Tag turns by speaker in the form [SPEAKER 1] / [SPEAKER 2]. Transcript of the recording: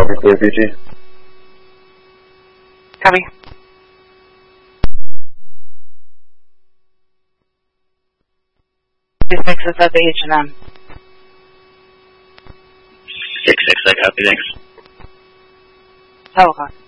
[SPEAKER 1] over, clear PG.
[SPEAKER 2] Copy. Six is at the H&M.
[SPEAKER 3] 6-6, I copy, thanks.
[SPEAKER 2] Oh, okay.